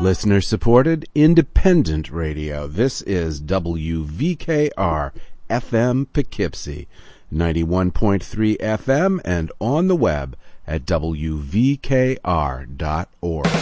Listener-supported, independent radio. This is WVKR FM Poughkeepsie, 91.3 FM, and on the web at WVKR.org.